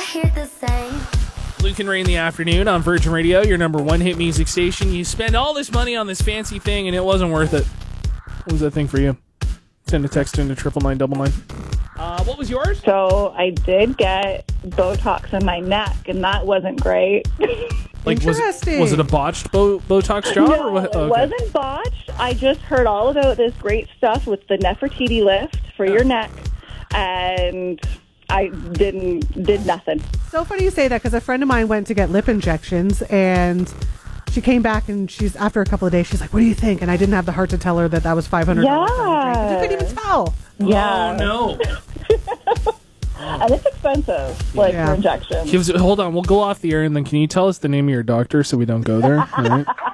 hear the same. Luke and Ray in the afternoon on Virgin Radio, your number one hit music station. You spend all this money on this fancy thing and it wasn't worth it. What was that thing for you? Send a text into 99999. What was yours? So I did get Botox in my neck, and that wasn't great. Like, Interesting. was it a botched Botox job? No, or what? it wasn't botched. I just heard all about this great stuff with the Nefertiti lift for your neck, and I did nothing. So funny you say that, because a friend of mine went to get lip injections, and she came back, and after a couple of days, she's like, "What do you think?" And I didn't have the heart to tell her that was $500. Yeah. You couldn't even tell. Yeah. Oh, no. And it's expensive, for injections. Hold on, we'll go off the air, and then can you tell us the name of your doctor so we don't go there? All right.